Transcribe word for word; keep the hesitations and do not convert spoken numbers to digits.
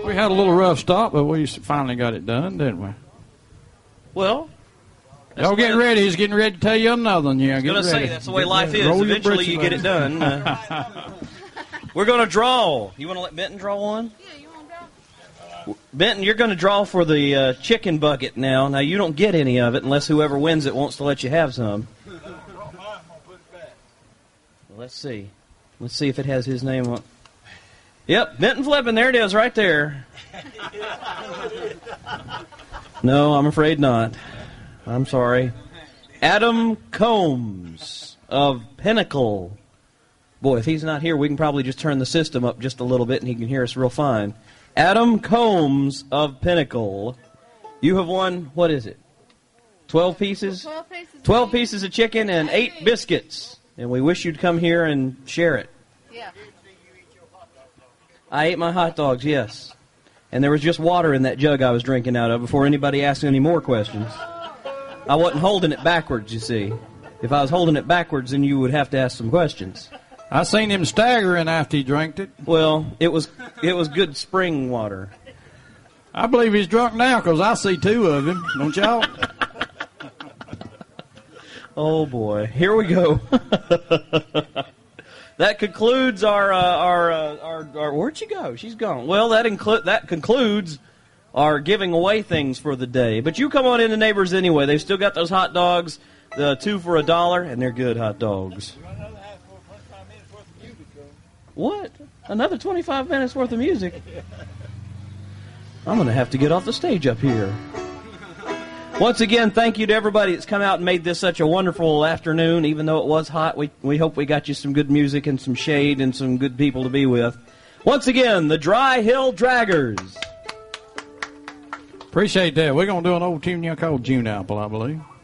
We had a little rough stop, but we finally got it done, didn't we? Well, y'all getting ready. He's getting ready to tell you another one. Yeah, I was going to say, that's the way get life ready. is. Roll Eventually you get it done. Uh, we're going to draw. You want to let Benton draw one? Yeah, you want to draw? Benton, you're going to draw for the uh, chicken bucket now. Now, you don't get any of it unless whoever wins it wants to let you have some. Well, let's see. Let's see if it has his name on. Yep, Benton Flippin. There it is right there. No, I'm afraid not. I'm sorry. Adam Combs of Pinnacle. Boy, if he's not here, we can probably just turn the system up just a little bit and he can hear us real fine. Adam Combs of Pinnacle. You have won, what is it? Twelve pieces? Twelve pieces. Twelve pieces of chicken and eight biscuits. And we wish you'd come here and share it. Yeah. I ate my hot dogs, yes. And there was just water in that jug I was drinking out of before anybody asked any more questions. I wasn't holding it backwards, you see. If I was holding it backwards, then you would have to ask some questions. I seen him staggering after he drank it. Well, it was it was good spring water. I believe he's drunk now because I see two of him. Don't y'all? Oh, boy. Here we go. That concludes our, uh, our, uh, our, our, where'd she go? She's gone. Well, that inclu- that concludes our giving away things for the day. But you come on in to Neighbors anyway. They've still got those hot dogs, the two for a dollar, and they're good hot dogs. What? Another twenty-five minutes worth of music? I'm going to have to get off the stage up here. Once again, thank you to everybody that's come out and made this such a wonderful afternoon. Even though it was hot, we, we hope we got you some good music and some shade and some good people to be with. Once again, the Dry Hill Draggers. Appreciate that. We're going to do an old tune you called June Apple, I believe.